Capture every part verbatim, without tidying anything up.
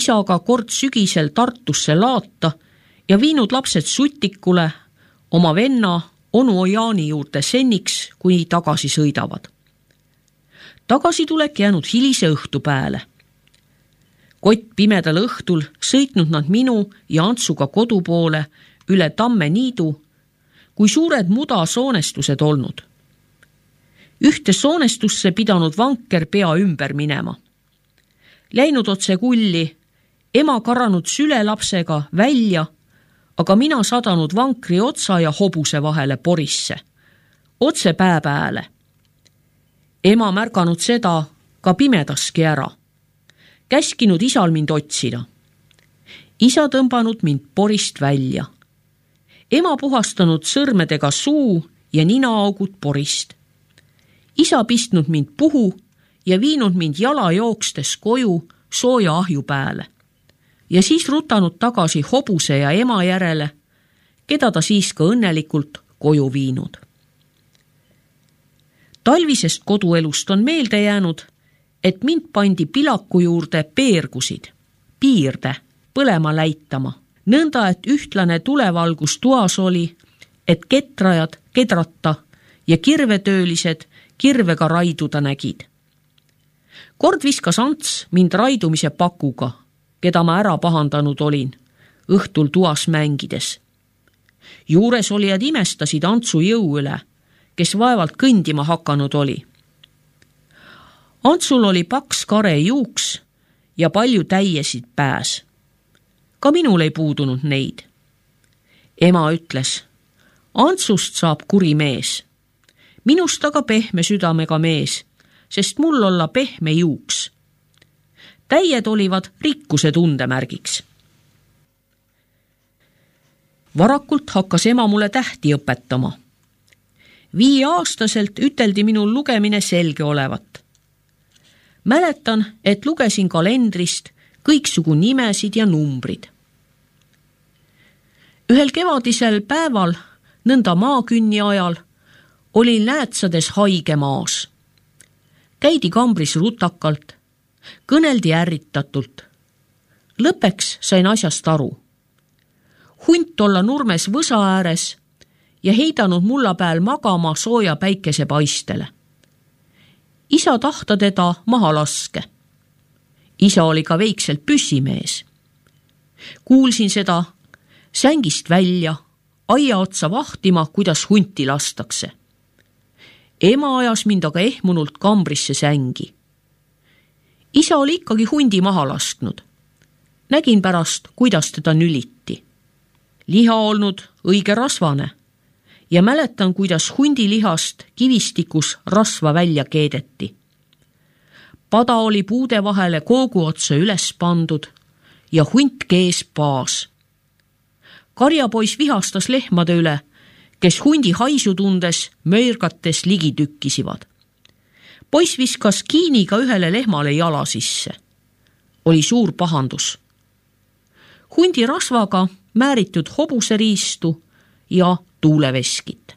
isaga kord sügisel Tartusse laata ja viinud lapsed Sutikule oma venna onu Ojaani juurde senniks, kui tagasi sõidavad. Tagasi tulek jäänud hilise õhtu pääle. Kott pimedal õhtul sõitnud nad minu ja Antsuga kodu poole üle Tamme niidu, kui suured muda soonestused olnud. Ühte soonestusse pidanud vanker pea ümber minema. Läinud otse kulli, ema karanud sülelapsega välja, aga mina sadanud vankri otsa ja hobuse vahele porisse, otse pää pääle. Ema märganud seda ka pimedaski ära. Käskinud isal mind otsida. Isa tõmbanud mind porist välja. Ema puhastanud sõrmedega suu ja ninaaugud porist. Isa pistnud mind puhu ja viinud mind jala jookstes koju sooja ahju pääle. Ja siis rutanud tagasi hobuse ja ema järele, keda ta siis ka õnnelikult koju viinud. Talvisest koduelust on meelde jäänud, et mind pandi pilaku juurde peergusid, piirde, põlema läitama, nõnda, et ühtlane tulevalgus tuas oli, et ketrajad kedrata ja kirvetöölised kirvega raiduda nägid. Kord viskas Ants mind raidumise pakuga, keda ma ära pahandanud olin, õhtul tuas mängides. Juures olijad imestasid Antsu jõu üle, kes vaevalt kõndima hakanud oli. Antsul oli paks kare juuks ja palju täiesid pääs. Ka minul ei puudunud neid. Ema ütles, Antsust saab kuri mees. Minust aga pehme südamega mees, sest mul olla pehme juuks. Täied olivad rikkuse tundemärgiks. Varakult hakkas ema mulle tähti õpetama. Viieaastaselt üteldi minul lugemine selge olevat. Mäletan, et lugesin kalendrist kõiksugu nimesid ja numbrid. Ühel kevadisel päeval, nõnda maakünni ajal, olin läätsades haige maas. Käidi kambris rutakalt, kõneldi ärritatult. Lõpeks sain asjast aru. Hunt olla nurmes võsa ääres ja heidanud mulla pääl magama sooja päikese paistele. Isa tahta teda maha laske. Isa oli ka veikselt püssimees. Kuulsin seda sängist välja, aia otsa vahtima, kuidas hunti lastakse. Ema ajas mind aga ehmunult kambrisse sängi. Isa oli ikkagi hundi maha lasknud. Nägin pärast, kuidas teda nüliti. Liha olnud õige rasvane ja mäletan, kuidas hundi lihast kivistikus rasva välja keedeti. Pada oli puude vahele koogu otsa üles pandud ja hunt kees paas. Karjapois vihastas lehmade üle, kes hundi haisu tundes möörgates ligi tükkisivad. Poiss viskas kiiniga ühele lehmale jala sisse. Oli suur pahandus. Hundi rasvaga määritud hobuseriistu ja tuuleveskit.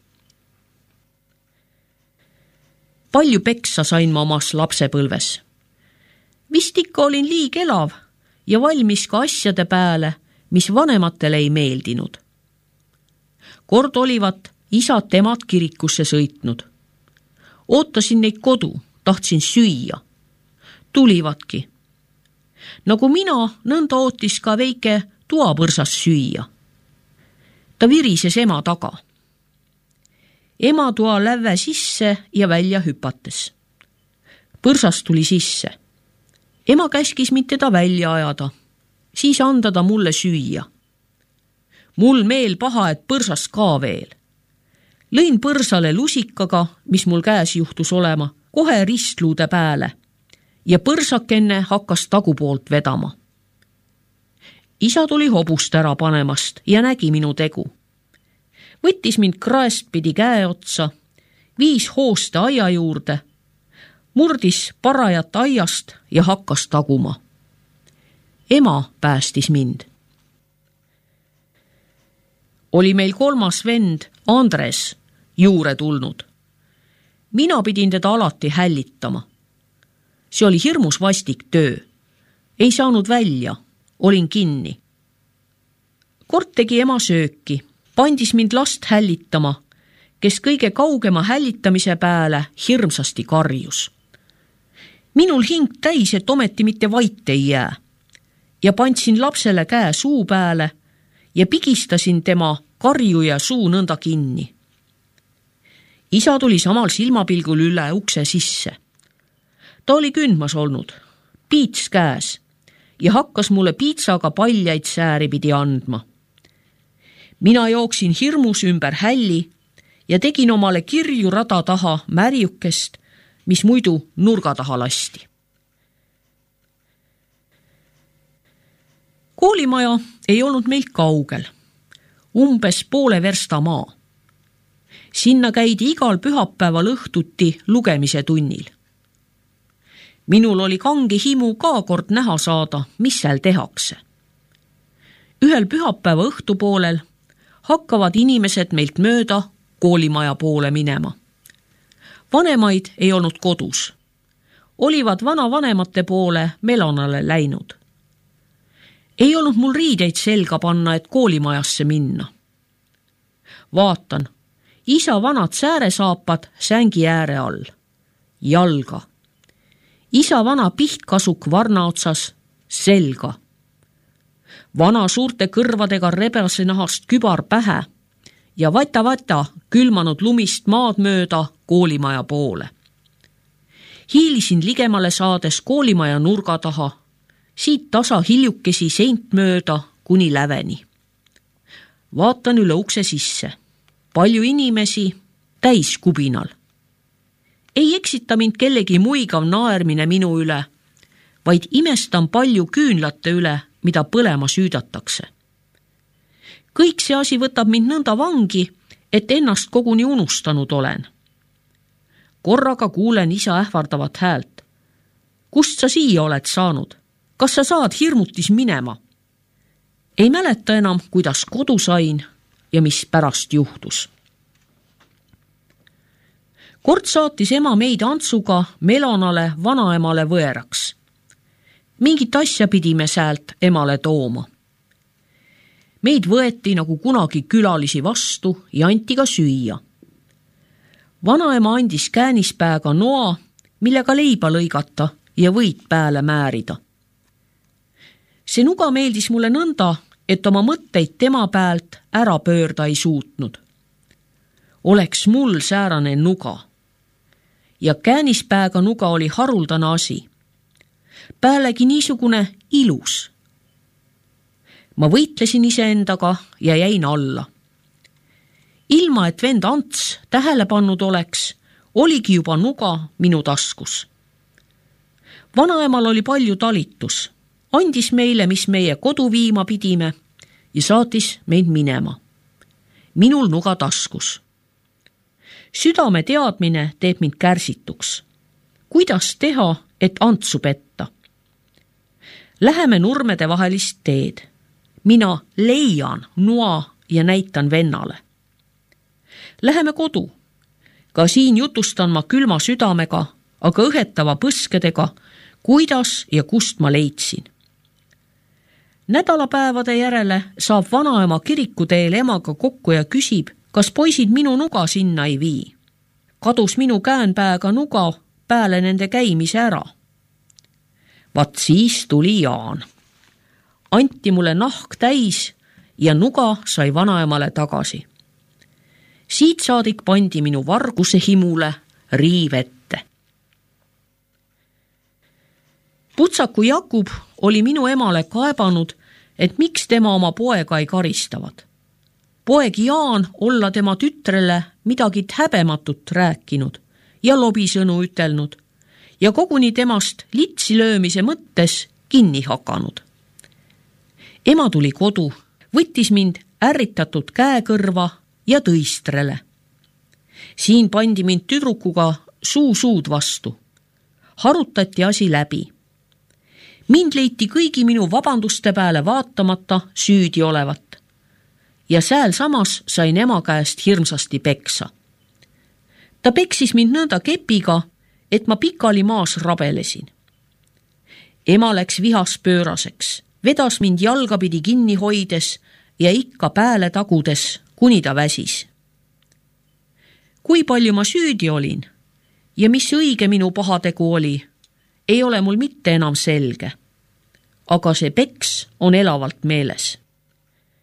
Palju peksa sain ma omas lapsepõlves. Vist ikka olin liig elav ja valmis ka asjade pääle, mis vanematele ei meeldinud. Kord olivat isad temad kirikusse sõitnud. Ootasin neid kodu, tahtsin süüa. Tulivadki. Nagu mina, nõnda ootis ka väike tuapõrsas süüa. Ta virises ema taga. Ema toa läve sisse ja välja hüpates. Põrsas tuli sisse. Ema käskis mind teda välja ajada, siis anda ta mulle süüa. Mul meel paha, et põrsas ka veel. Lõin põrsale lusikaga, mis mul käes juhtus olema, kohe ristluude pääle ja põrsakenne hakkas tagupoolt vedama. Isa tuli hobust ära panemast ja nägi minu tegu. Võttis mind kraest pidi käe otsa, viis hooste aia juurde, murdis parajat aiast ja hakkas taguma. Ema päästis mind. Oli meil kolmas vend, Andres, juure tulnud. Mina pidin teda alati hällitama. See oli hirmus vastik töö. Ei saanud välja, olin kinni. Kord tegi ema sööki, pandis mind last hällitama, kes kõige kaugema hällitamise pääle hirmsasti karjus. Minul hing täis, et ometi mitte vait ei jää ja pandsin lapsele käe suu pääle ja pigistasin tema karju ja suu nõnda kinni. Isa tuli samal silmapilgul üle ukse sisse. Ta oli kündmas olnud, piits käes ja hakkas mulle piitsaga paljaid sääri pidi andma. Mina jooksin hirmus ümber hälli ja tegin omale kirju rada taha märjukest, mis muidu nurga taha lasti. Koolimaja ei olnud meilt kaugel, umbes poole versta maa. Sinna käidi igal pühapäeval õhtuti lugemise tunnil. Minul oli kange himu ka kord näha saada, mis seal tehakse. Ühel pühapäeva õhtupoolel hakkavad inimesed meilt mööda koolimaja poole minema. Vanemaid ei olnud kodus. Olivad vanavanemate poole Melonale läinud. Ei olnud mul riideid selga panna, et koolimajasse minna. Vaatan, isa vanad sääresaapad sängi ääre all. Jalga. Isa vana pihtkasuk varna otsas selga. Vana suurte kõrvadega rebase nahast kübar pähe ja vata-vata külmanud lumist maad mööda koolimaja poole. Hiilisin ligemale saades koolimaja nurga taha, siit tasa hiljukesi seint mööda kuni läveni. Vaatan üle ukse sisse. Palju inimesi täis kubinal. Ei eksita mind kellegi muigav naermine minu üle, vaid imestan palju küünlate üle, mida põlema süüdatakse. Kõik see asi võtab mind nõnda vangi, et ennast koguni unustanud olen. Korraga kuulen isa ähvardavat häält. Kust sa siia oled saanud? Kas sa saad hirmutis minema? Ei mäleta enam, kuidas kodu sain ja mis pärast juhtus. Kord saatis ema meid Antsuga Melonale vanaemale võeraks. Mingit asja pidime säält emale tooma. Meid võeti nagu kunagi külalisi vastu ja anti ka süüa. Vanaema andis käänispääga noa, millega leiba lõigata ja võit pääle määrida. See nuga meeldis mulle nõnda, et oma mõtteid tema päält ära pöörda ei suutnud. Oleks mul säärane nuga. Ja käänispääga nuga oli haruldane asi. Päälegi niisugune ilus. Ma võitlesin iseendaga ja jäin alla. Ilma, et vend Ants tähele pannud oleks, oligi juba nuga minu taskus. Vanaemal oli palju talitus, andis meile, mis meie kodu viima pidime ja saatis meid minema. Minul nuga taskus. Südame teadmine teeb mind kärsituks. Kuidas teha, et Antsu petta? Läheme nurmede vahelist teed. Mina leian noa ja näitan vennale. Läheme kodu. Ka siin jutustan ma külma südamega, aga õhetava põskedega, kuidas ja kust ma leidsin. Nädalapäevade järele saab vanaema kirikuteel emaga kokku ja küsib, kas poisid minu nuga sinna ei vii. Kadus minu käänpääga nuga pääle nende käimise ära. Vat siis tuli Jaan. Anti mulle nahk täis ja nuga sai vanaemale tagasi. Siit saadik pandi minu varguse himule riiv ette. Putsaku Jakub oli minu emale kaebanud, et miks tema oma poega ei karistavad. Poeg Jaan olla tema tütrele midagit häbematut rääkinud ja lobisõnu ütelnud ja koguni temast litsi löömise mõttes kinni hakanud. Ema tuli kodu, võttis mind ärritatud käekõrva ja tõistrele. Siin pandi mind tüdrukuga suu suud vastu. Harutati asi läbi. Mind leiti kõigi minu vabanduste peale vaatamata süüdi olevat. Ja sääl samas sain ema käest hirmsasti peksa. Ta peksis mind nõnda kepiga, et ma pikali maas rabelesin. Ema läks vihas pööraseks, vedas mind jalgapidi kinni hoides ja ikka pääle tagudes, kuni ta väsis. Kui palju ma süüdi olin ja mis õige minu pahategu oli, ei ole mul mitte enam selge. Aga see peks on elavalt meeles.